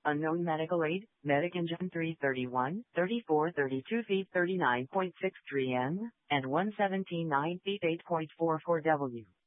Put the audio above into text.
Unknown medical aid, Medic Engine 331, 3432 feet 39.63 m, and 117.9 feet 8.44 w.